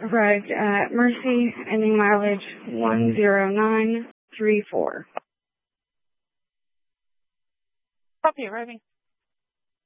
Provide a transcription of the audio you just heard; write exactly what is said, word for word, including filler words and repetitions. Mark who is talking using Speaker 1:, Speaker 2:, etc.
Speaker 1: arrived at Mercy, ending mileage one zero nine three four.
Speaker 2: Copy, arriving.